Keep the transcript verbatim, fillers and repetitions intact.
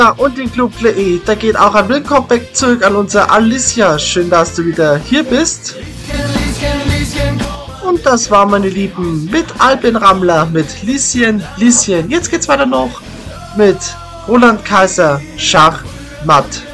Ja, und den Club Play, da geht auch ein Willkommen back zurück an unser Alicia. Schön, dass du wieder hier bist. Und das war, meine Lieben, mit Alpenrammler, mit Lieschen, Lieschen. Jetzt geht's weiter noch mit Roland Kaiser, Schachmatt.